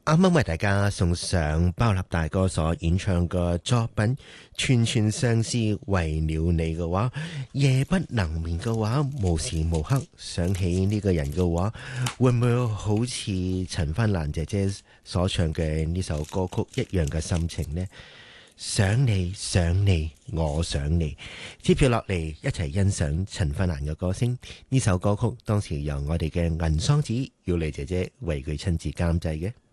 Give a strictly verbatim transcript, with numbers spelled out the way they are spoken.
啱啱為大家送上包立大哥所演唱嘅作品《串串相思為了你》嘅話，夜不能眠嘅話，無時無刻想起呢個人嘅話，會唔會好似陳芬蘭姐姐所唱嘅呢首歌曲一樣嘅心情呢？想你想你我想你。接住落嚟一齊欣賞陳芬蘭嘅歌聲。呢首歌曲當時由我哋嘅銀桑子耀莉姐姐為佢親自監製嘅。